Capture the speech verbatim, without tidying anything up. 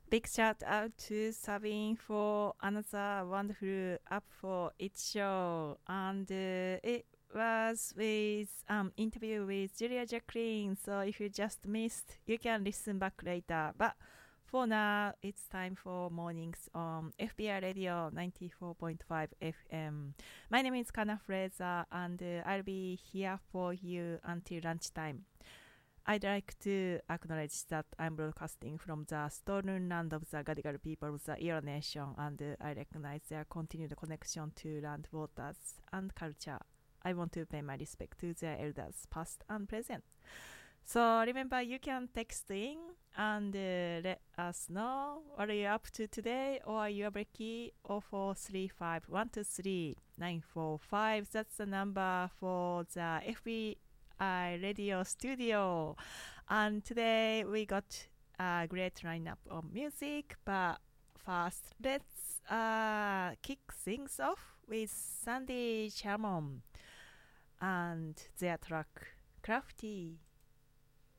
Big shout out to Sabine for another wonderful up for its show. And uh, it was with um interview with Julia Jacqueline. So if you just missed, you can listen back later. But for now, it's time for mornings on F B I Radio ninety-four point five F M. My name is Kana Fraser, and uh, I'll be here for you until lunchtime. I'd like to acknowledge that I'm broadcasting from the stolen land of the Gadigal people of the Eora Nation, and uh, I recognize their continued connection to land, waters, and culture. I want to pay my respect to their elders, past and present. So remember, you can text in and uh, let us know what are you up to today, or your brekkie, oh four three five, one two three, nine four five. That's the number for the F B I Radio Studio. And today we got a great lineup of music, but first let's uh, kick things off with Sandy Sharmon and their track Crafty.